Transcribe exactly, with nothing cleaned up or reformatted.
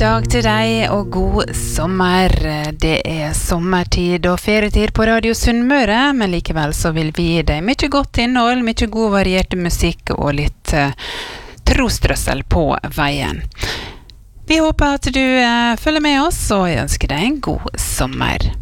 dag til deg og god sommer. Det er sommertid og ferietid på Radio Sunnmøre, men likevel så vil vi gi deg mye godt innhold, mye god variert musikk og litt uh, trostrøssel på veien. Vi håper at du uh, følger med oss, og jeg ønsker deg en god sommer.